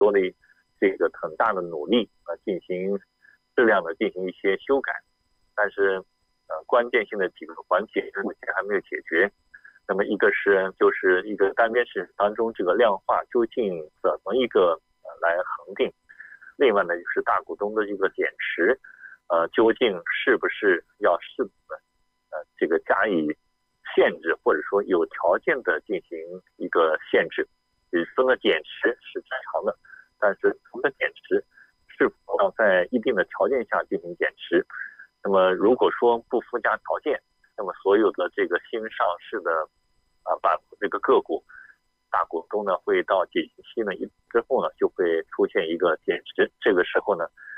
做了这个很大的努力进行质量的进行一些修改，但是关键性的几个环节目前还没有解决。那么一个是就是一个单边市场当中这个量化究竟怎么一个来恒定，另外呢就是大股东的一个减持，究竟是不是要适度的这个加以限制，或者说有条件的进行一个限制。比如说呢，减持是正常的，但是除了减持，是否要在一定的条件下进行减持？那么如果说不附加条件，那么所有的这个新上市的把这个个股大股东呢会到解禁期呢之后呢就会出现一个减持，这个时候呢